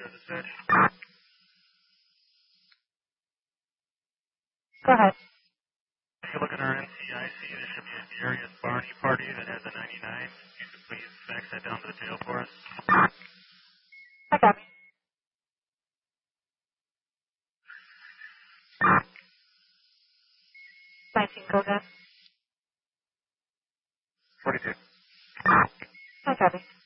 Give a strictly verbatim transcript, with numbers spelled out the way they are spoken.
for dispatch. Go ahead. If you look at our N C I C, there should be a Darius Barney party that has a ninety-nine. You could please fax that down to the tail for us. I copy. nineteen, go again. forty-two. I copy.